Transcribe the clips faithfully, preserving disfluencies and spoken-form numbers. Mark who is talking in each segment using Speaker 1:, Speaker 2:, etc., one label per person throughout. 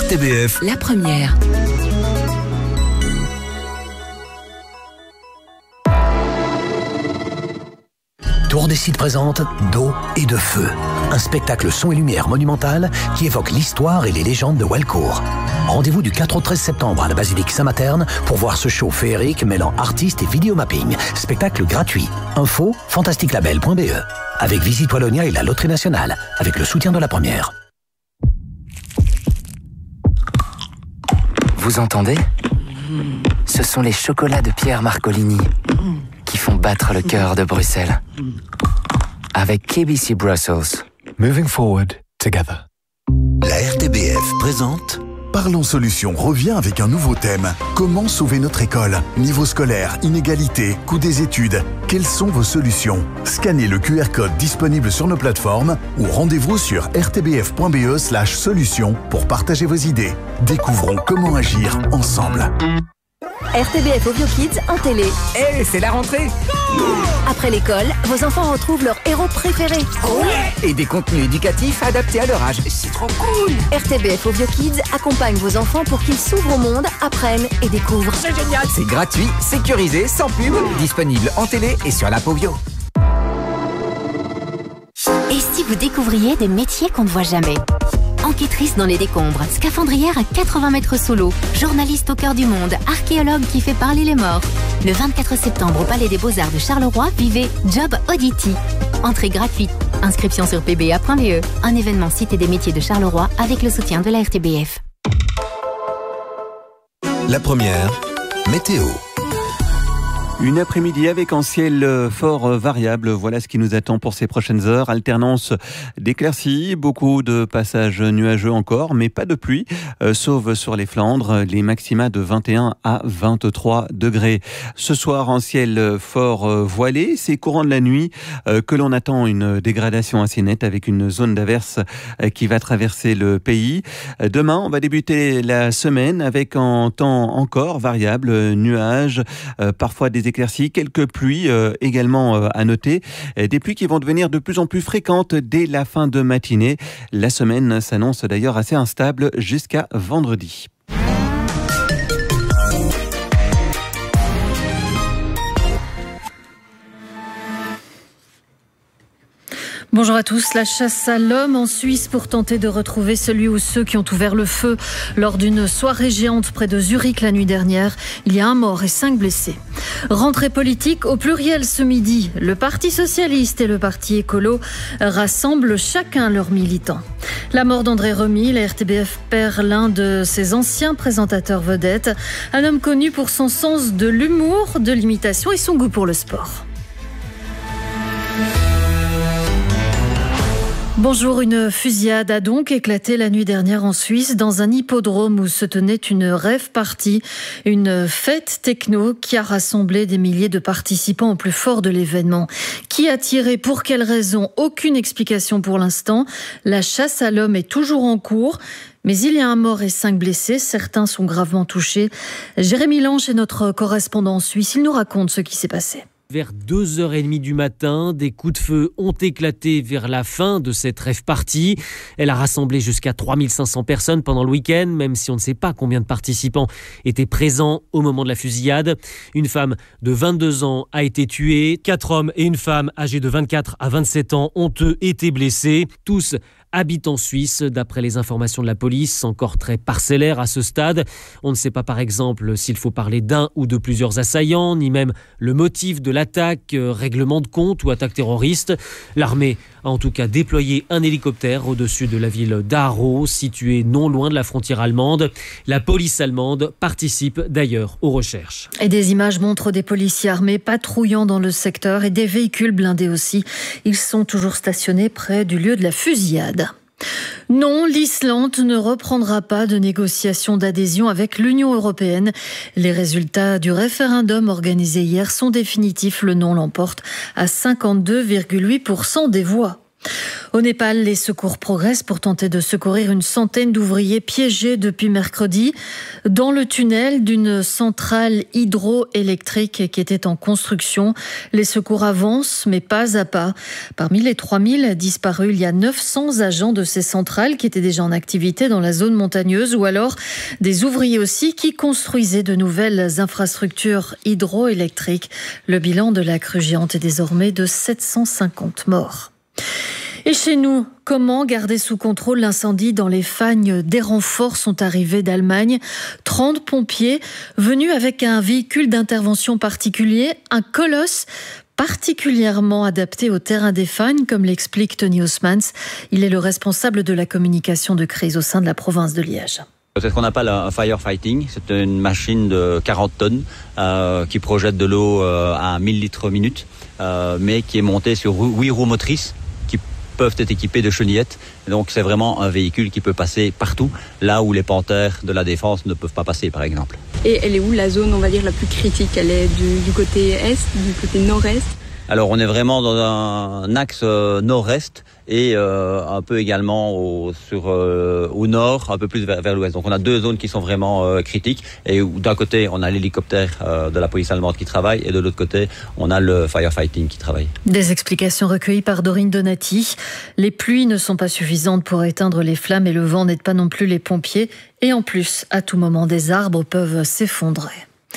Speaker 1: R T B F,
Speaker 2: la première.
Speaker 3: Tour des Sites présente D'eau et de feu, un spectacle son et lumière monumental qui évoque l'histoire et les légendes de Walcourt. Rendez-vous du quatre au treize septembre à la basilique Saint-Materne pour voir ce show féerique mêlant artistes et vidéomapping. Spectacle gratuit. Info fantastique label point b e. Avec Visite Wallonia et la Loterie Nationale, avec le soutien de la première.
Speaker 4: Vous entendez ? Ce sont les chocolats de Pierre Marcolini qui font battre le cœur de Bruxelles. Avec K B C Brussels.
Speaker 5: Moving forward together.
Speaker 1: La R T B F présente
Speaker 6: Parlons Solutions revient avec un nouveau thème. Comment sauver notre école ? Niveau scolaire, inégalité, coût des études. Quelles sont vos solutions ? Scannez le Q R code disponible sur nos plateformes ou rendez-vous sur r t b f point b e slash solutions pour partager vos idées. Découvrons comment agir ensemble.
Speaker 7: R T B F Ovio Kids en télé.
Speaker 8: Eh, hey, c'est la rentrée!
Speaker 7: Après l'école, vos enfants retrouvent leur héros préféré.
Speaker 8: Ouais! Et des contenus éducatifs adaptés à leur âge. C'est trop cool!
Speaker 7: R T B F Ovio Kids accompagne vos enfants pour qu'ils s'ouvrent au monde, apprennent et découvrent.
Speaker 8: C'est génial! C'est gratuit, sécurisé, sans pub, disponible en télé et sur l'app Ovio.
Speaker 9: Et si vous découvriez des métiers qu'on ne voit jamais ? Enquêtrice dans les décombres, scaphandrière à quatre-vingts mètres sous l'eau, journaliste au cœur du monde, archéologue qui fait parler les morts. Le vingt-quatre septembre au Palais des Beaux-Arts de Charleroi, vivez Job Oddity. Entrée gratuite. Inscription sur p b a point b e. Un événement Cité des métiers de Charleroi avec le soutien de la R T B F.
Speaker 1: La première, météo.
Speaker 10: Une après-midi avec un ciel fort variable. Voilà ce qui nous attend pour ces prochaines heures. Alternance d'éclaircies, beaucoup de passages nuageux encore, mais pas de pluie, euh, sauf sur les Flandres. Les maxima de vingt et un à vingt-trois degrés. Ce soir, un ciel fort voilé. C'est courant de la nuit euh, que l'on attend une dégradation assez nette avec une zone d'averse euh, qui va traverser le pays. Demain, on va débuter la semaine avec un temps encore variable, nuages, euh, parfois des éclaircies, quelques pluies euh, également euh, à noter. Des pluies qui vont devenir de plus en plus fréquentes dès la fin de matinée. La semaine s'annonce d'ailleurs assez instable jusqu'à vendredi.
Speaker 11: Bonjour à tous. La chasse à l'homme en Suisse pour tenter de retrouver celui ou ceux qui ont ouvert le feu lors d'une soirée géante près de Zurich la nuit dernière. Il y a un mort et cinq blessés. Rentrée politique au pluriel ce midi. Le Parti socialiste et le Parti écolo rassemblent chacun leurs militants. La mort d'André Remy, la R T B F perd l'un de ses anciens présentateurs vedettes. Un homme connu pour son sens de l'humour, de l'imitation et son goût pour le sport. Bonjour, une fusillade a donc éclaté la nuit dernière en Suisse dans un hippodrome où se tenait une rave party, une fête techno qui a rassemblé des milliers de participants au plus fort de l'événement. Qui a tiré, pour quelles raisons ? Aucune explication pour l'instant. La chasse à l'homme est toujours en cours. Mais il y a un mort et cinq blessés, certains sont gravement touchés. Jérémy Lange est notre correspondant en Suisse, il nous raconte ce qui s'est passé.
Speaker 12: Vers deux heures trente du matin, des coups de feu ont éclaté vers la fin de cette rave party. Elle a rassemblé jusqu'à trois mille cinq cents personnes pendant le week-end, même si on ne sait pas combien de participants étaient présents au moment de la fusillade. Une femme de vingt-deux ans a été tuée. Quatre hommes et une femme âgés de vingt-quatre à vingt-sept ans ont eux été blessés. Tous habitent en Suisse, d'après les informations de la police, encore très parcellaire à ce stade. On ne sait pas par exemple s'il faut parler d'un ou de plusieurs assaillants, ni même le motif de l'attaque, euh, règlement de compte ou attaque terroriste. L'armée a en tout cas déployé un hélicoptère au-dessus de la ville d'Aarau, située non loin de la frontière allemande. La police allemande participe d'ailleurs aux recherches.
Speaker 11: Et des images montrent des policiers armés patrouillant dans le secteur et des véhicules blindés aussi. Ils sont toujours stationnés près du lieu de la fusillade. Non, l'Islande ne reprendra pas de négociations d'adhésion avec l'Union européenne. Les résultats du référendum organisé hier sont définitifs. Le non l'emporte à cinquante-deux virgule huit pour cent des voix. Au Népal, les secours progressent pour tenter de secourir une centaine d'ouvriers piégés depuis mercredi dans le tunnel d'une centrale hydroélectrique qui était en construction. Les secours avancent, mais pas à pas. Parmi les trois mille disparus, il y a neuf cents agents de ces centrales qui étaient déjà en activité dans la zone montagneuse ou alors des ouvriers aussi qui construisaient de nouvelles infrastructures hydroélectriques. Le bilan de la crue géante est désormais de sept cent cinquante morts. Et chez nous, comment garder sous contrôle l'incendie dans les Fagnes? Des renforts sont arrivés d'Allemagne. trente pompiers venus avec un véhicule d'intervention particulier, un colosse particulièrement adapté au terrain des Fagnes, comme l'explique Tony Haussmans. Il est le responsable de la communication de crise au sein de la province de Liège.
Speaker 2: C'est ce qu'on appelle un firefighting. C'est une machine de quarante tonnes euh, qui projette de l'eau euh, à mille litres minute, euh, mais qui est montée sur huit roues motrices qui peuvent être équipées de chenillettes. Donc c'est vraiment un véhicule qui peut passer partout, là où les panthères de la défense ne peuvent pas passer, par exemple.
Speaker 13: Et elle est où la zone, on va dire, la plus critique? Elle est du, du côté est, du côté nord-est?
Speaker 2: Alors on est vraiment dans un axe euh, nord-est et euh, un peu également au, sur, euh, au nord, un peu plus vers, vers l'ouest. Donc on a deux zones qui sont vraiment euh, critiques et où d'un côté on a l'hélicoptère euh, de la police allemande qui travaille et de l'autre côté on a le firefighting qui travaille.
Speaker 11: Des explications recueillies par Dorine Donati. Les pluies ne sont pas suffisantes pour éteindre les flammes et le vent n'aide pas non plus les pompiers. Et en plus, à tout moment, des arbres peuvent s'effondrer.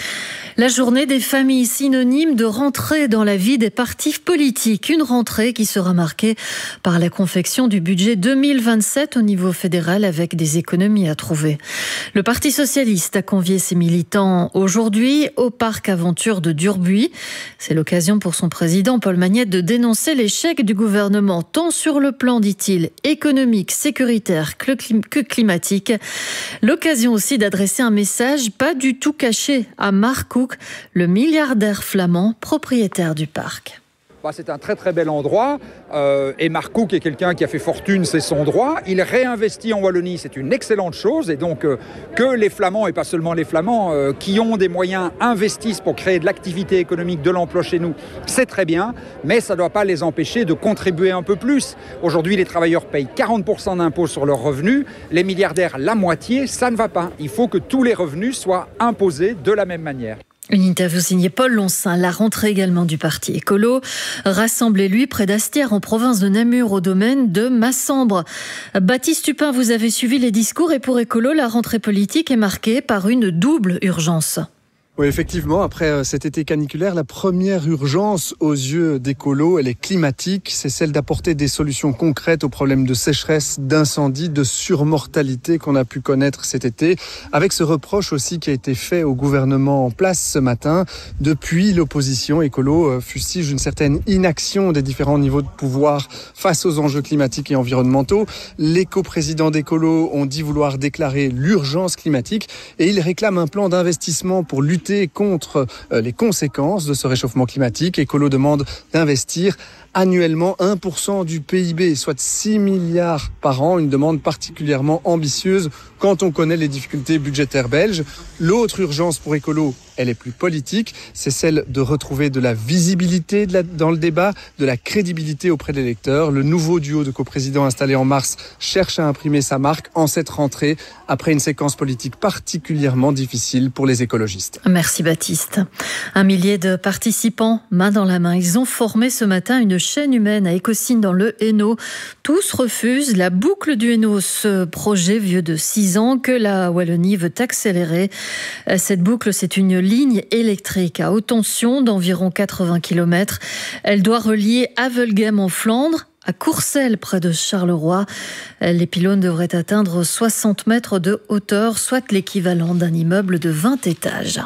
Speaker 11: La journée des familles, synonyme de rentrée dans la vie des partis politiques. Une rentrée qui sera marquée par la confection du budget deux mille vingt-sept au niveau fédéral avec des économies à trouver. Le Parti socialiste a convié ses militants aujourd'hui au parc Aventure de Durbuy. C'est l'occasion pour son président Paul Magnette de dénoncer l'échec du gouvernement, tant sur le plan, dit-il, économique, sécuritaire que climatique. L'occasion aussi d'adresser un message pas du tout caché à Marc Cook, le milliardaire flamand propriétaire du parc.
Speaker 14: Bah, c'est un très très bel endroit euh, et Marc Cook est quelqu'un qui a fait fortune, c'est son droit. Il réinvestit en Wallonie, c'est une excellente chose et donc euh, que les Flamands et pas seulement les Flamands euh, qui ont des moyens investissent pour créer de l'activité économique, de l'emploi chez nous, c'est très bien, mais ça ne doit pas les empêcher de contribuer un peu plus. Aujourd'hui, les travailleurs payent quarante pour cent d'impôts sur leurs revenus, les milliardaires la moitié, ça ne va pas. Il faut que tous les revenus soient imposés de la même manière.
Speaker 11: Une interview signée Paul Loncin. La rentrée également du parti écolo. Rassemblez-lui près d'Astières, en province de Namur, au domaine de Massembre. Baptiste Tupin, vous avez suivi les discours et pour écolo, la rentrée politique est marquée par une double urgence.
Speaker 15: Oui, effectivement, après cet été caniculaire, la première urgence aux yeux d'écolo, elle est climatique. C'est celle d'apporter des solutions concrètes aux problèmes de sécheresse, d'incendie, de surmortalité qu'on a pu connaître cet été. Avec ce reproche aussi qui a été fait au gouvernement en place ce matin. Depuis, l'opposition écolo fustige une certaine inaction des différents niveaux de pouvoir face aux enjeux climatiques et environnementaux. Les coprésidents d'écolo ont dit vouloir déclarer l'urgence climatique et ils réclament un plan d'investissement pour lutter contre les conséquences de ce réchauffement climatique. Écolo demande d'investir annuellement un pour cent du P I B, soit six milliards par an, une demande particulièrement ambitieuse quand on connaît les difficultés budgétaires belges. L'autre urgence pour écolo, elle est plus politique, c'est celle de retrouver de la visibilité de la, dans le débat, de la crédibilité auprès des électeurs. Le nouveau duo de coprésidents installé en mars cherche à imprimer sa marque en cette rentrée, après une séquence politique particulièrement difficile pour les écologistes.
Speaker 11: Merci Baptiste. Un millier de participants, main dans la main, ils ont formé ce matin une chaîne humaine à Écossynes dans le Hainaut. Tous refusent la boucle du Hainaut, ce projet vieux de six ans que la Wallonie veut accélérer. Cette boucle, c'est une ligne électrique à haute tension d'environ quatre-vingts kilomètres. Elle doit relier Avelgem en Flandre à Courcelles, près de Charleroi. Les pylônes devraient atteindre soixante mètres de hauteur, soit l'équivalent d'un immeuble de vingt étages.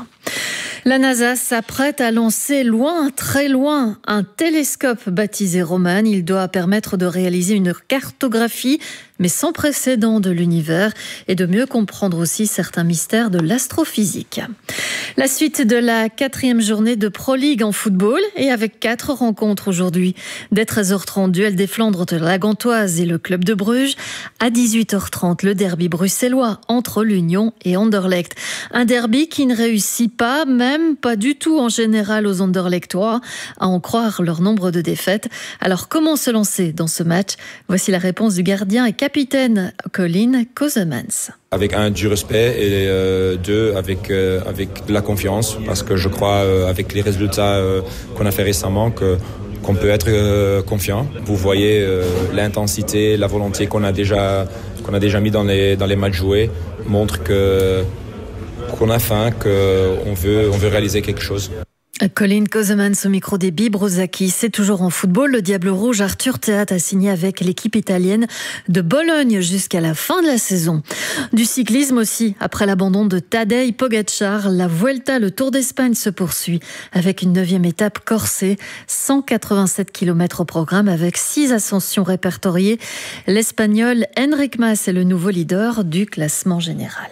Speaker 11: La NASA s'apprête à lancer loin, très loin, un télescope baptisé Roman. Il doit permettre de réaliser une cartographie mais sans précédent de l'univers et de mieux comprendre aussi certains mystères de l'astrophysique. La suite de la quatrième journée de Pro League en football et avec quatre rencontres aujourd'hui. Dès treize heures trente, duel des Flandres de la Gantoise et le club de Bruges. À dix-huit heures trente, le derby bruxellois entre l'Union et Anderlecht. Un derby qui ne réussit pas, même pas du tout en général aux Anderlechtois, à en croire leur nombre de défaites. Alors comment se lancer dans ce match? Voici la réponse du gardien et capitaine Colin Kosemans.
Speaker 16: Avec un, du respect et euh, deux, avec, euh, avec de la confiance, parce que je crois, euh, avec les résultats euh, qu'on a fait récemment, que, qu'on peut être euh, confiant. Vous voyez euh, l'intensité, la volonté qu'on a déjà, qu'on a déjà mis dans les, dans les matchs joués, montre que, qu'on a faim, qu'on veut, on veut réaliser quelque chose.
Speaker 11: Colin Kosemans au micro des Bibrozaki. C'est toujours en football. Le Diable Rouge Arthur Théat a signé avec l'équipe italienne de Bologne jusqu'à la fin de la saison. Du cyclisme aussi. Après l'abandon de Tadej Pogačar, la Vuelta, le Tour d'Espagne se poursuit avec une neuvième étape corsée. cent quatre-vingt-sept kilomètres au programme avec six ascensions répertoriées. L'Espagnol Enric Mas est le nouveau leader du classement général.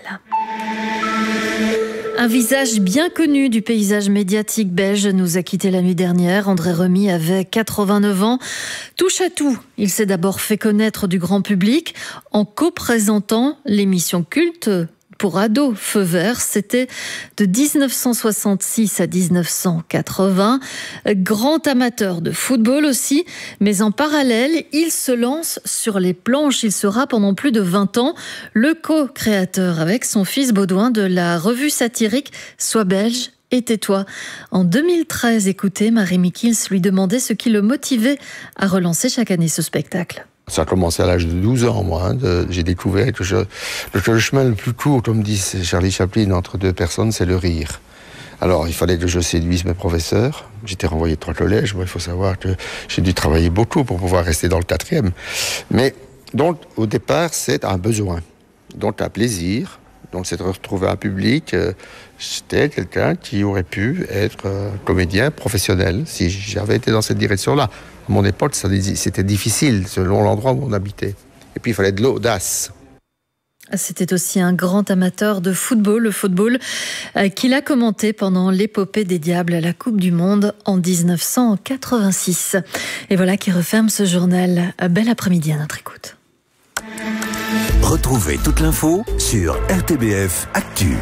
Speaker 11: Un visage bien connu du paysage médiatique belge nous a quitté la nuit dernière. André Remy avait quatre-vingt-neuf ans. Touche à tout, il s'est d'abord fait connaître du grand public en co-présentant l'émission culte pour ados Feu Vert. C'était de dix-neuf cent soixante-six à dix-neuf cent quatre-vingts. Grand amateur de football aussi, mais en parallèle, il se lance sur les planches. Il sera pendant plus de vingt ans le co-créateur avec son fils Baudouin de la revue satirique Sois belge et tais-toi. En deux mille treize, écoutez, Marie Mikkels lui demandait ce qui le motivait à relancer chaque année ce spectacle.
Speaker 17: Ça a commencé à l'âge de douze ans, moi. Hein, de, j'ai découvert que, je, que le chemin le plus court, comme dit Charlie Chaplin, entre deux personnes, c'est le rire. Alors, il fallait que je séduise mes professeurs. J'étais renvoyé de trois collèges. Moi, il faut savoir que j'ai dû travailler beaucoup pour pouvoir rester dans le quatrième. Mais, donc, au départ, c'est un besoin. Donc, un plaisir. Donc, c'est de retrouver un public. Euh, j'étais quelqu'un qui aurait pu être euh, comédien professionnel si j'avais été dans cette direction-là. À mon époque, ça, c'était difficile selon l'endroit où on habitait. Et puis, il fallait de l'audace.
Speaker 11: C'était aussi un grand amateur de football, le football euh, qu'il a commenté pendant l'épopée des Diables à la Coupe du Monde en dix-neuf cent quatre-vingt-six. Et voilà qui referme ce journal. Bel après-midi à notre écoute.
Speaker 1: Retrouvez toute l'info sur R T B F Actu.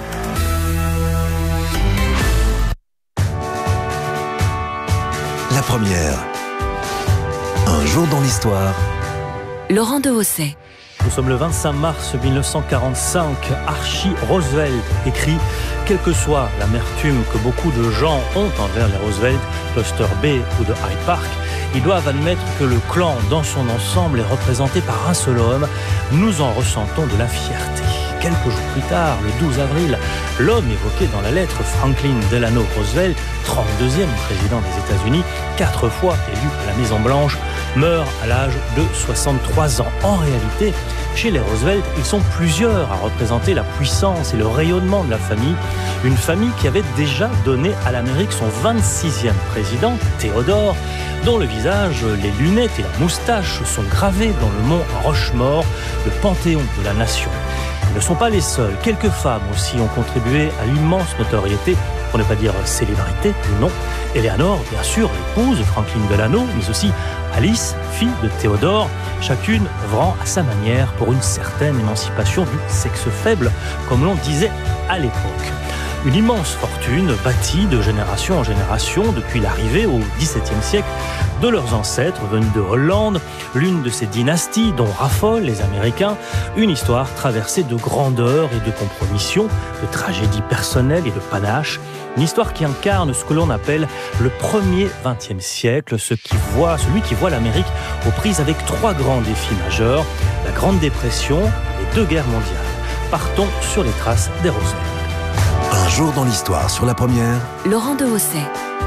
Speaker 1: La première. Un jour dans l'histoire.
Speaker 9: Laurent Dehaussais.
Speaker 18: Nous sommes le vingt-cinq mars mille neuf cent quarante-cinq. Archie Roosevelt écrit « Quelle que soit l'amertume que beaucoup de gens ont envers les Roosevelt, Cluster Bay ou de Hyde Park, ils doivent admettre que le clan dans son ensemble est représenté par un seul homme. Nous en ressentons de la fierté. » Quelques jours plus tard, le douze avril, l'homme évoqué dans la lettre, Franklin Delano Roosevelt, trente-deuxième président des États-Unis, quatre fois élu à la Maison-Blanche, meurt à l'âge de soixante-trois ans. En réalité, chez les Roosevelt, ils sont plusieurs à représenter la puissance et le rayonnement de la famille. Une famille qui avait déjà donné à l'Amérique son vingt-sixième président, Théodore, dont le visage, les lunettes et la moustache sont gravés dans le mont Rochemort, le panthéon de la nation. Ils ne sont pas les seuls. Quelques femmes aussi ont contribué à l'immense notoriété, pour ne pas dire célébrité, non. Eleanor, bien sûr, l'épouse de Franklin Delano, mais aussi Alice, fille de Théodore, chacune œuvrant à sa manière pour une certaine émancipation du sexe faible, comme l'on disait à l'époque. Une immense fortune bâtie de génération en génération depuis l'arrivée au dix-septième siècle de leurs ancêtres venus de Hollande, l'une de ces dynasties dont raffolent les Américains, une histoire traversée de grandeur et de compromission, de tragédies personnelles et de panache, une histoire qui incarne ce que l'on appelle le premier vingtième siècle, ce qui voit, celui qui voit l'Amérique aux prises avec trois grands défis majeurs, la Grande Dépression et les deux guerres mondiales. Partons sur les traces des Roosevelt.
Speaker 1: Un jour dans l'histoire sur la première.
Speaker 9: Laurent Dehaussais.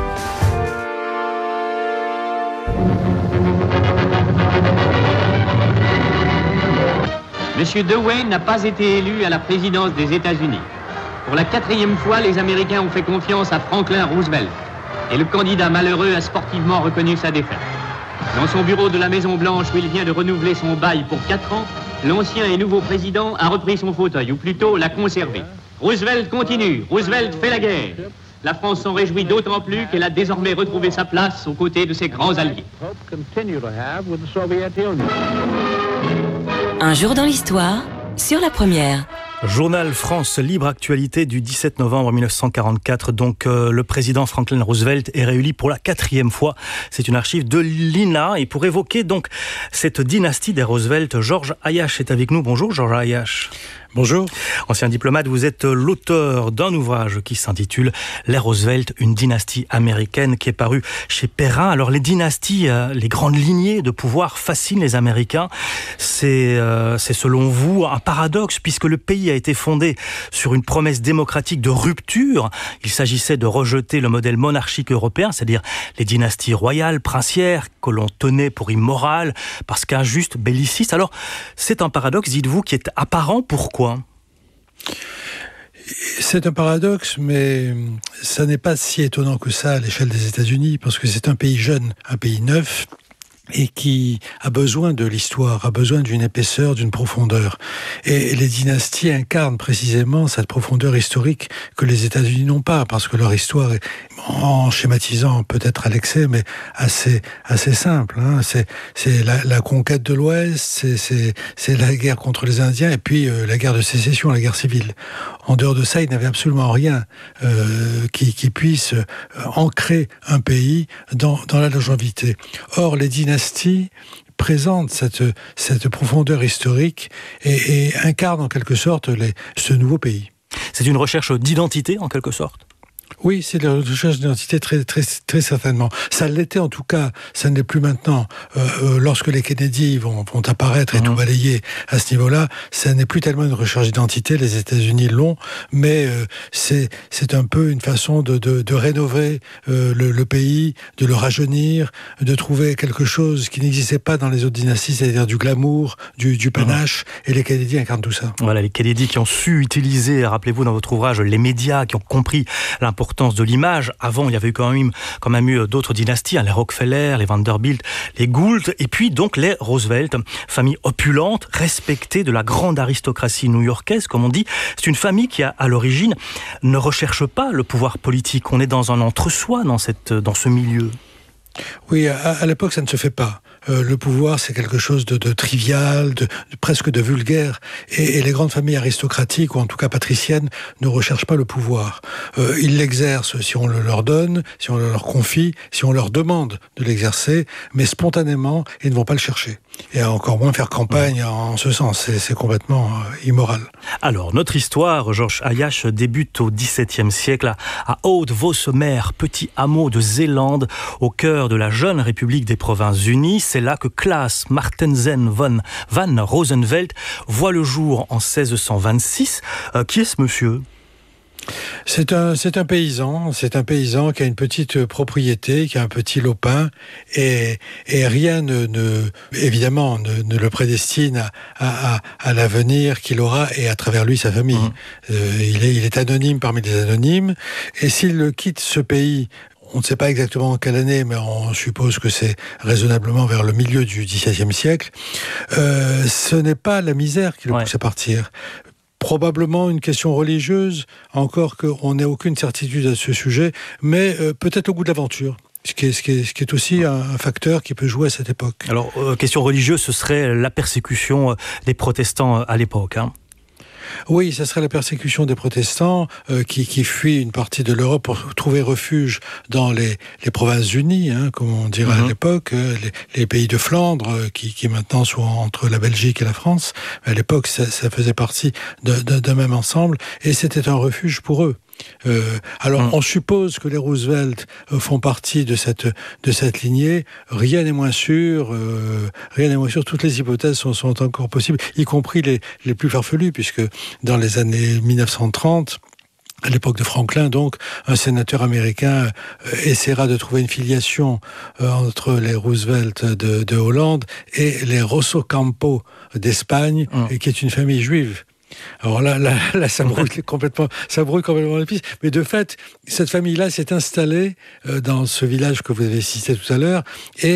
Speaker 19: Monsieur DeWayne n'a pas été élu à la présidence des États-Unis. Pour la quatrième fois, les Américains ont fait confiance à Franklin Roosevelt. Et le candidat malheureux a sportivement reconnu sa défaite. Dans son bureau de la Maison-Blanche, où il vient de renouveler son bail pour quatre ans, l'ancien et nouveau président a repris son fauteuil, ou plutôt l'a conservé. Roosevelt continue, Roosevelt fait la guerre. La France s'en réjouit d'autant plus qu'elle a désormais retrouvé sa place aux côtés de ses grands alliés.
Speaker 20: Un jour dans l'histoire, sur la première.
Speaker 18: Journal France Libre Actualité du dix-sept novembre mille neuf cent quarante-quatre. Donc euh, le président Franklin Roosevelt est réélu pour la quatrième fois. C'est une archive de l'I N A. Et pour évoquer donc cette dynastie des Roosevelt, Georges Hayash est avec nous. Bonjour Georges Hayash.
Speaker 21: Bonjour.
Speaker 18: Ancien diplomate, vous êtes l'auteur d'un ouvrage qui s'intitule « Les Roosevelt, une dynastie américaine » qui est paru chez Perrin. Alors les dynasties, les grandes lignées de pouvoir fascinent les Américains. C'est, euh, c'est selon vous un paradoxe puisque le pays a été fondé sur une promesse démocratique de rupture. Il s'agissait de rejeter le modèle monarchique européen, c'est-à-dire les dynasties royales, princières, que l'on tenait pour immorales, parce qu'injustes, bellicistes. Alors c'est un paradoxe, dites-vous, qui est apparent. Pourquoi ?
Speaker 21: C'est un paradoxe, mais ça n'est pas si étonnant que ça à l'échelle des États-Unis, parce que c'est un pays jeune, un pays neuf, et qui a besoin de l'histoire, a besoin d'une épaisseur, d'une profondeur. Et les dynasties incarnent précisément cette profondeur historique que les États-Unis n'ont pas, parce que leur histoire est, en schématisant peut-être à l'excès, mais assez assez simple. Hein. C'est c'est la, la conquête de l'Ouest, c'est c'est c'est la guerre contre les Indiens, et puis euh, la guerre de sécession, la guerre civile. En dehors de ça, il n'avait absolument rien euh, qui qui puisse euh, ancrer un pays dans dans la longévité. Or, les dynasties présente cette, cette profondeur historique et, et incarne en quelque sorte les, ce nouveau pays.
Speaker 18: C'est une recherche d'identité en quelque sorte ?
Speaker 21: Oui, c'est la recherche d'identité très, très, très certainement. Ça l'était en tout cas, ça ne l'est plus maintenant. Euh, lorsque les Kennedy vont, vont apparaître et mmh. tout balayer à ce niveau-là, ça n'est plus tellement une recherche d'identité, les États-Unis l'ont, mais euh, c'est, c'est un peu une façon de, de, de rénover euh, le, le pays, de le rajeunir, de trouver quelque chose qui n'existait pas dans les autres dynasties, c'est-à-dire du glamour, du, du panache, mmh. et les Kennedy incarnent tout ça.
Speaker 18: Voilà, les Kennedy qui ont su utiliser, rappelez-vous dans votre ouvrage, les médias, qui ont compris l'importance de l'image. Avant, il y avait eu quand même, quand même eu d'autres dynasties, hein, les Rockefeller, les Vanderbilt, les Gould, et puis donc les Roosevelt, famille opulente, respectée de la grande aristocratie new-yorkaise, comme on dit. C'est une famille qui, à, à l'origine, ne recherche pas le pouvoir politique. On est dans un entre-soi dans, cette, dans ce milieu.
Speaker 21: Oui, à, à l'époque, ça ne se fait pas. Euh, le pouvoir, c'est quelque chose de, de trivial, de, de presque de vulgaire. Et, et les grandes familles aristocratiques, ou en tout cas patriciennes, ne recherchent pas le pouvoir. Euh, ils l'exercent si on le leur donne, si on le leur confie, si on leur demande de l'exercer, mais spontanément, ils ne vont pas le chercher. Et encore moins faire campagne en ce sens. C'est, c'est complètement euh, immoral.
Speaker 18: Alors, notre histoire, Georges Hayash, débute au dix-septième siècle à Oud-Vossemer, petit hameau de Zélande, au cœur de la jeune République des Provinces-Unies. C'est là que Klaas Martensen von van Rosenvelt voit le jour en seize cent vingt-six. Euh, qui est ce monsieur ?
Speaker 21: C'est un, c'est un paysan, c'est un paysan qui a une petite propriété, qui a un petit lopin, et, et rien ne, ne évidemment, ne, ne le prédestine à, à, à l'avenir qu'il aura et à travers lui sa famille. Mmh. Euh, il est, il est anonyme parmi les anonymes, et s'il quitte ce pays, on ne sait pas exactement en quelle année, mais on suppose que c'est raisonnablement vers le milieu du dix-septième siècle, euh, ce n'est pas la misère qui le pousse ouais. à partir. Probablement une question religieuse, encore qu'on n'ait aucune certitude à ce sujet, mais euh, peut-être au goût de l'aventure. Ce qui, est, ce, qui est, ce qui est aussi un, un facteur qui peut jouer à cette époque.
Speaker 18: Alors, euh, question religieuse, ce serait la persécution des protestants à l'époque, hein ?
Speaker 21: Oui, ça serait la persécution des protestants euh, qui, qui fuient une partie de l'Europe pour trouver refuge dans les, les Provinces-Unies, hein, comme on dirait mm-hmm. à l'époque, euh, les, les pays de Flandre, euh, qui, qui maintenant sont entre la Belgique et la France. Mais à l'époque, ça, ça faisait partie de, de, d'un même ensemble, et c'était un refuge pour eux. Euh, alors, mmh. on suppose que les Roosevelt euh, font partie de cette de cette lignée. Rien n'est moins sûr. Euh, rien n'est moins sûr. Toutes les hypothèses sont, sont encore possibles, y compris les les plus farfelues, puisque dans les années mille neuf cent trente. À l'époque de Franklin, donc, un sénateur américain euh, essaiera de trouver une filiation euh, entre les Roosevelt de, de Hollande et les Rosso Campo d'Espagne, mmh. qui est une famille juive. Alors là, là, là ça brouille complètement, ça brouille complètement les pistes. Mais de fait, cette famille-là s'est installée euh, dans ce village que vous avez cité tout à l'heure, et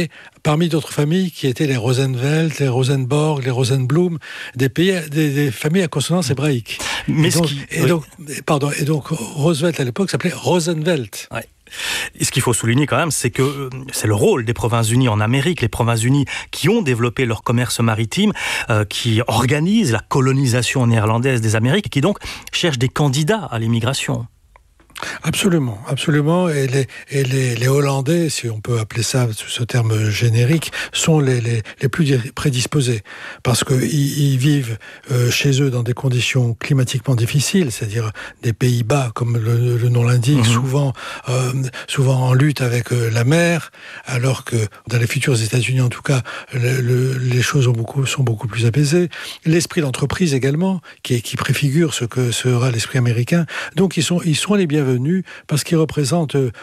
Speaker 21: parmi d'autres familles qui étaient les Rosenfeld, les Rosenborg, les Rosenblum, des pays, des, des familles à consonance hébraïque.
Speaker 18: Mais
Speaker 21: et, donc,
Speaker 18: qui,
Speaker 21: et,
Speaker 18: oui.
Speaker 21: donc, pardon, et donc Roosevelt à l'époque s'appelait Rosenwelt.
Speaker 18: Ouais. Et ce qu'il faut souligner quand même, c'est que c'est le rôle des Provinces-Unies en Amérique, les Provinces-Unies qui ont développé leur commerce maritime, euh, qui organisent la colonisation néerlandaise des Amériques et qui donc cherchent des candidats à l'immigration.
Speaker 21: Absolument, absolument. Et les, et les, les Hollandais, si on peut appeler ça sous ce terme générique, sont les, les, les plus prédisposés. Parce qu'ils ils vivent euh, chez eux dans des conditions climatiquement difficiles, c'est-à-dire des Pays-Bas, comme le, le nom l'indique, mmh. souvent, euh, souvent en lutte avec euh, la mer, alors que dans les futurs États-Unis, en tout cas, le, le, les choses ont beaucoup, sont beaucoup plus apaisées. L'esprit d'entreprise également, qui, qui préfigure ce que sera l'esprit américain. Donc ils sont, ils sont les bienvenus. Parce qu'ils représentent euh,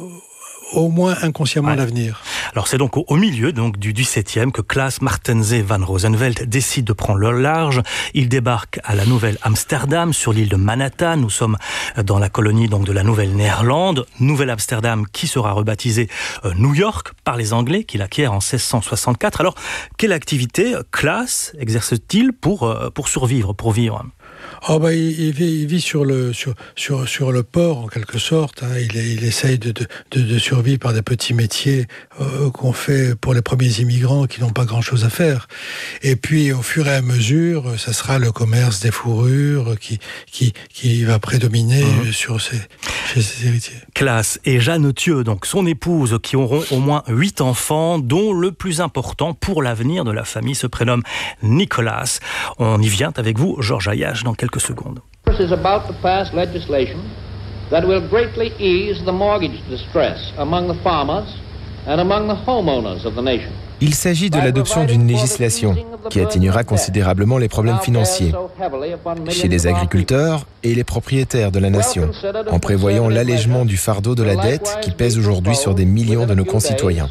Speaker 21: au moins inconsciemment ouais. l'avenir.
Speaker 18: Alors c'est donc au, au milieu donc, du dix-septième que Klaas Martensee van Rosenvelt décide de prendre le large. Il débarque à la Nouvelle-Amsterdam, sur l'île de Manhattan. Nous sommes dans la colonie donc, de la Nouvelle-Néerlande. Nouvelle-Amsterdam qui sera rebaptisée euh, New York par les Anglais, qui l'acquièrent en seize cent soixante-quatre. Alors, quelle activité Klaas exerce-t-il pour, euh, pour survivre, pour vivre ?
Speaker 21: Oh bah, il, il, vit, il vit sur le, sur, sur, sur le port, en quelque sorte. Hein. Il, il essaye de, de, de survivre par des petits métiers euh, qu'on fait pour les premiers immigrants qui n'ont pas grand-chose à faire. Et puis, au fur et à mesure, ça sera le commerce des fourrures qui, qui, qui va prédominer mmh. sur ses, chez ses héritiers.
Speaker 18: Klaas et Jeanne Thieu, donc son épouse, qui auront au moins huit enfants, dont le plus important pour l'avenir de la famille se prénomme Nicolas. On y vient avec vous, Georges Ayache, dans quelques secondes.
Speaker 3: Is about to pass legislation that will greatly ease the mortgage distress among the farmers and among the homeowners of the nation.
Speaker 22: Il s'agit de l'adoption d'une législation qui atténuera considérablement les problèmes financiers chez les agriculteurs et les propriétaires de la nation, en prévoyant l'allègement du fardeau de la dette qui pèse aujourd'hui sur des millions de nos concitoyens.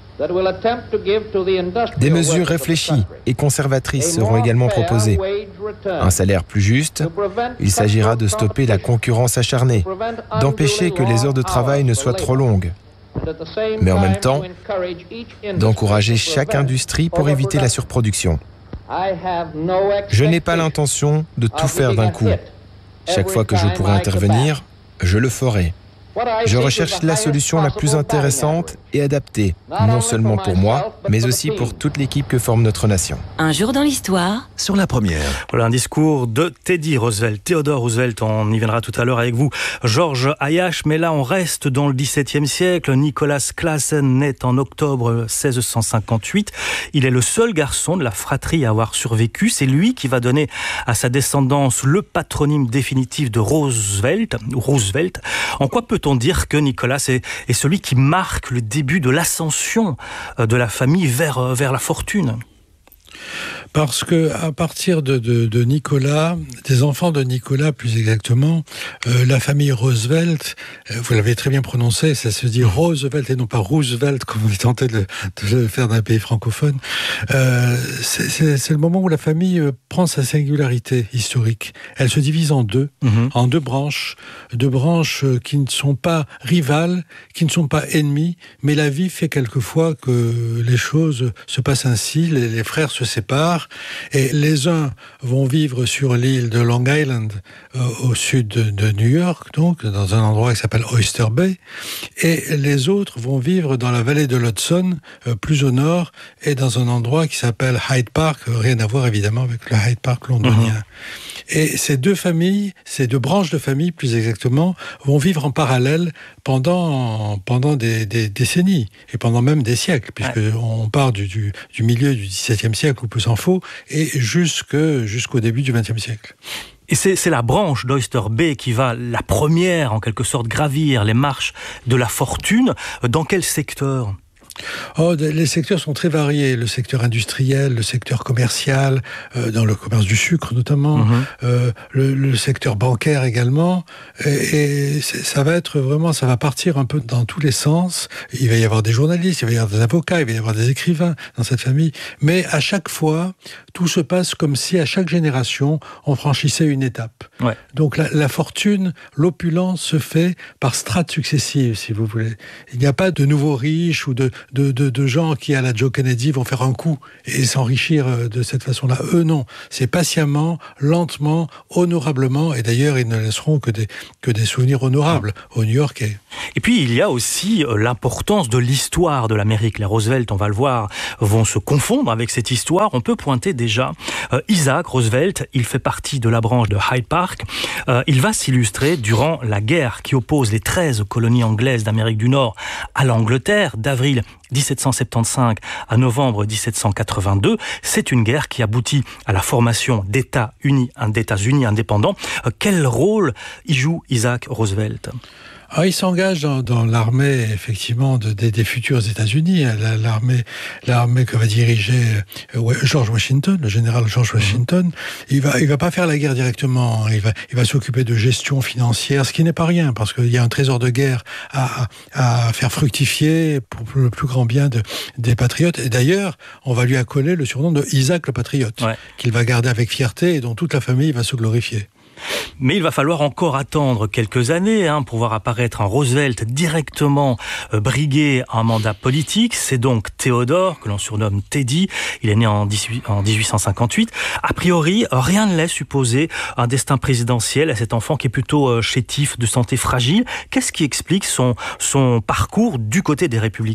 Speaker 22: Des mesures réfléchies et conservatrices seront également proposées. Un salaire plus juste, il s'agira de stopper la concurrence acharnée, d'empêcher que les heures de travail ne soient trop longues, mais en même temps, d'encourager chaque industrie pour éviter la surproduction. Je n'ai pas l'intention de tout faire d'un coup. Chaque fois que je pourrai intervenir, je le ferai. Je recherche la solution la plus intéressante et adaptée, non seulement pour moi, mais aussi pour toute l'équipe que forme notre nation.
Speaker 20: Un jour dans l'histoire.
Speaker 1: Sur la première.
Speaker 18: Voilà un discours de Teddy Roosevelt, Theodore Roosevelt, on y viendra tout à l'heure avec vous, Georges Ayache, mais là on reste dans le dix-septième siècle. Nicolas Claesen naît en octobre seize cent cinquante-huit. Il est le seul garçon de la fratrie à avoir survécu. C'est lui qui va donner à sa descendance le patronyme définitif de Roosevelt. Roosevelt. En quoi peut on dire que Nicolas est, est celui qui marque le début de l'ascension de la famille vers, vers la fortune ?
Speaker 21: Parce que à partir de, de, de Nicolas, des enfants de Nicolas plus exactement, euh, la famille Roosevelt, euh, vous l'avez très bien prononcé, ça se dit Roosevelt et non pas Roosevelt comme on est tenté de, de le faire dans un pays francophone. Euh, c'est, c'est, c'est le moment où la famille euh, prend sa singularité historique. Elle se divise en deux, mm-hmm. en deux branches, deux branches euh, qui ne sont pas rivales, qui ne sont pas ennemies, mais la vie fait quelquefois que les choses se passent ainsi, les, les frères se séparent. Et les uns vont vivre sur l'île de Long Island, euh, au sud de, de New York, donc dans un endroit qui s'appelle Oyster Bay, et les autres vont vivre dans la vallée de l'Hudson, euh, plus au nord, et dans un endroit qui s'appelle Hyde Park, euh, rien à voir évidemment avec le Hyde Park londonien. Mmh. Et ces deux familles, ces deux branches de famille plus exactement, vont vivre en parallèle pendant, pendant des, des décennies, et pendant même des siècles, puisqu'on ouais. part du, du, du milieu du dix-septième siècle, ou peu s'en faut, et jusque, jusqu'au début du vingtième siècle.
Speaker 18: Et c'est, c'est la branche d'Oyster Bay qui va, la première, en quelque sorte, gravir les marches de la fortune. Dans quel secteur ?
Speaker 21: Oh, les secteurs sont très variés. Le secteur industriel, le secteur commercial, euh, dans le commerce du sucre notamment, mmh. euh, le, le secteur bancaire également. Et, et ça va être vraiment, ça va partir un peu dans tous les sens. Il va y avoir des journalistes, il va y avoir des avocats, il va y avoir des écrivains dans cette famille. Mais à chaque fois, tout se passe comme si à chaque génération, on franchissait une étape. Ouais. Donc la, la fortune, l'opulence se fait par strates successives, si vous voulez. Il n'y a pas de nouveaux riches ou de de, de, de gens qui, à la Joe Kennedy, vont faire un coup et s'enrichir de cette façon-là. Eux, non. C'est patiemment, lentement, honorablement, et d'ailleurs, ils ne laisseront que des, que des souvenirs honorables aux New-Yorkais.
Speaker 18: Et puis, il y a aussi l'importance de l'histoire de l'Amérique. Les Roosevelt, on va le voir, vont se confondre avec cette histoire. On peut pointer déjà euh, Isaac Roosevelt, il fait partie de la branche de Hyde Park. Euh, il va s'illustrer durant la guerre qui oppose les treize colonies anglaises d'Amérique du Nord à l'Angleterre, d'avril dix-sept cent soixante-quinze à novembre dix-sept cent quatre-vingt-deux. C'est une guerre qui aboutit à la formation d'États unis, d'États-Unis indépendants. Euh, quel rôle y joue Isaac Roosevelt ?
Speaker 21: Ah, il s'engage dans, dans l'armée, effectivement, de, des, des futurs États-Unis, la, l'armée, l'armée que va diriger euh, George Washington, le général George Washington. Il va, il va pas faire la guerre directement. Il va, il va s'occuper de gestion financière, ce qui n'est pas rien, parce qu'il y a un trésor de guerre à, à faire fructifier pour le plus grand bien de, des patriotes. Et d'ailleurs, on va lui accoler le surnom de Isaac le patriote, ouais. qu'il va garder avec fierté et dont toute la famille va se glorifier.
Speaker 18: Mais il va falloir encore attendre quelques années hein, pour voir apparaître un Roosevelt directement euh, brigué à un mandat politique. C'est donc Théodore, que l'on surnomme Teddy. Il est né en, dix-huit, en dix-huit cent cinquante-huit. A priori, rien ne laisse supposer un destin présidentiel à cet enfant qui est plutôt euh, chétif, de santé fragile. Qu'est-ce qui explique son, son parcours du côté des Républicains ?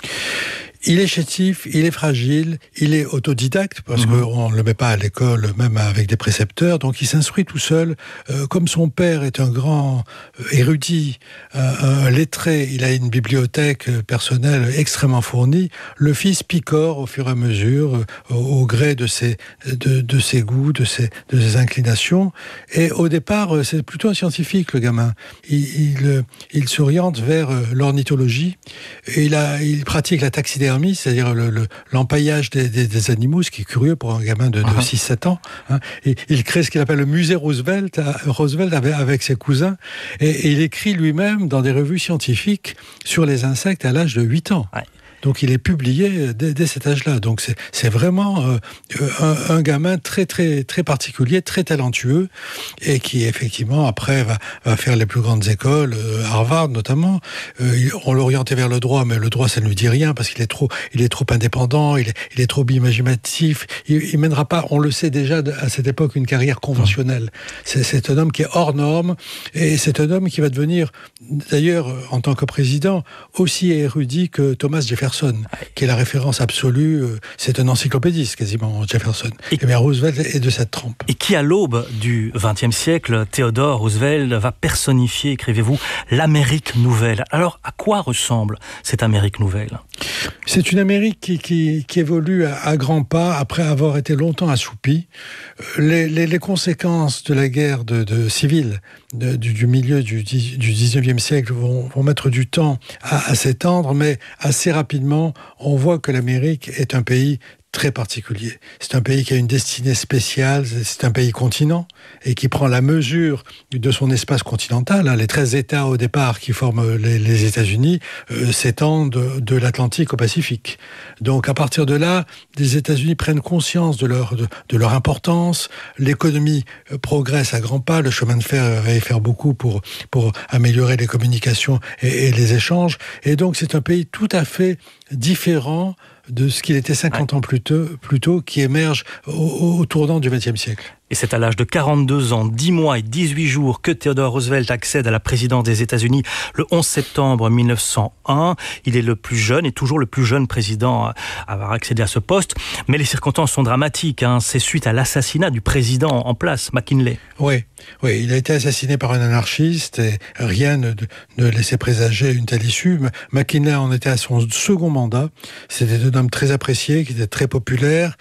Speaker 21: Il est chétif, il est fragile, il est autodidacte, parce mmh. qu'on ne le met pas à l'école, même avec des précepteurs, donc il s'instruit tout seul. Euh, comme son père est un grand érudit, euh, un lettré, il a une bibliothèque personnelle extrêmement fournie, le fils picore au fur et à mesure, euh, au gré de ses, de, de ses goûts, de ses, de ses inclinations. Et au départ, c'est plutôt un scientifique, le gamin. Il, il, il s'oriente vers l'ornithologie, et il, a, il pratique la taxidermie, c'est-à-dire le, le, l'empaillage des, des, des animaux, ce qui est curieux pour un gamin de, de uh-huh. six sept ans. Hein. Et il crée ce qu'il appelle le musée Roosevelt, Roosevelt avec, avec ses cousins, et, et il écrit lui-même dans des revues scientifiques sur les insectes à l'âge de huit ans. Ouais. Donc il est publié dès, dès cet âge-là. Donc c'est, c'est vraiment euh, un, un gamin très très très particulier, très talentueux, et qui effectivement après va, va faire les plus grandes écoles, euh, Harvard notamment. Euh, on l'orientait vers le droit, mais le droit ça ne lui dit rien parce qu'il est trop il est trop indépendant, il est, il est trop imaginatif. Il, il mènera pas, on le sait déjà à cette époque, une carrière conventionnelle. C'est, c'est un homme qui est hors norme, et c'est un homme qui va devenir d'ailleurs en tant que président aussi érudit que Thomas Jefferson, qui est la référence absolue. C'est un encyclopédiste quasiment, Jefferson. Et, et bien Roosevelt est de cette trempe.
Speaker 18: Et qui, à l'aube du vingtième siècle, Théodore Roosevelt va personnifier, écrivez-vous, l'Amérique nouvelle. Alors, à quoi ressemble cette Amérique nouvelle ?
Speaker 21: C'est une Amérique qui, qui, qui évolue à, à grands pas après avoir été longtemps assoupie. Les, les, les conséquences de la guerre de, de civile de, du, du milieu du, du dix-neuvième siècle vont, vont mettre du temps à, à s'étendre, mais assez rapidement, on voit que l'Amérique est un pays très particulier. C'est un pays qui a une destinée spéciale, c'est un pays continent et qui prend la mesure de son espace continental. Les treize États au départ qui forment les, les États-Unis euh, s'étendent de, de l'Atlantique au Pacifique. Donc à partir de là, les États-Unis prennent conscience de leur, de, de leur importance, l'économie euh, progresse à grands pas, le chemin de fer va y faire beaucoup pour, pour améliorer les communications et, et les échanges. Et donc c'est un pays tout à fait différent de ce qu'il était cinquante ans plus tôt, plus tôt qui émerge au, au tournant du vingtième siècle.
Speaker 18: Et c'est à l'âge de quarante-deux ans, dix mois et dix-huit jours que Theodore Roosevelt accède à la présidence des États-Unis le onze septembre mille neuf cent un. Il est le plus jeune et toujours le plus jeune président à avoir accédé à ce poste. Mais les circonstances sont dramatiques. Hein. C'est suite à l'assassinat du président en place, McKinley.
Speaker 21: Oui, oui, il a été assassiné par un anarchiste et rien ne, ne laissait présager une telle issue. McKinley en était à son second mandat. C'était un homme très apprécié, qui était très populaire.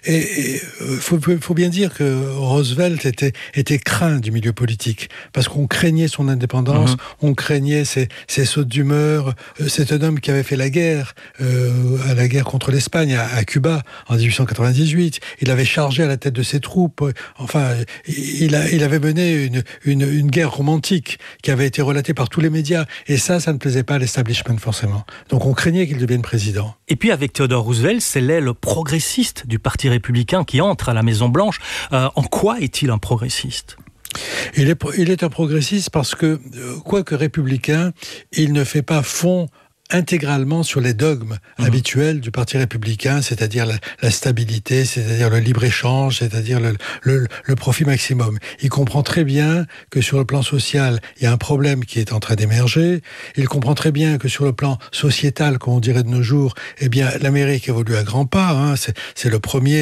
Speaker 21: Et il faut, faut bien dire que Roosevelt était, était craint du milieu politique, parce qu'on craignait son indépendance, mmh. on craignait ses, ses sautes d'humeur. C'est un homme qui avait fait la guerre, euh, à la guerre contre l'Espagne, à, à Cuba, en dix-huit cent quatre-vingt-dix-huit. Il avait chargé à la tête de ses troupes. Enfin, il, a, il avait mené une, une, une guerre romantique qui avait été relatée par tous les médias. Et ça, ça ne plaisait pas à l'establishment, forcément. Donc on craignait qu'il devienne président.
Speaker 18: Et puis avec Theodore Roosevelt, c'est l'aile progressiste du Parti républicain qui entre à la Maison-Blanche. Euh, en quoi est-il un progressiste ?
Speaker 21: Il est, il est un progressiste parce que, quoique républicain, il ne fait pas fond intégralement sur les dogmes mmh. habituels du Parti républicain, c'est-à-dire la, la stabilité, c'est-à-dire le libre-échange, c'est-à-dire le, le, le profit maximum. Il comprend très bien que sur le plan social, il y a un problème qui est en train d'émerger. Il comprend très bien que sur le plan sociétal, comme on dirait de nos jours, eh bien, l'Amérique évolue à grands pas. Hein. C'est, c'est le premier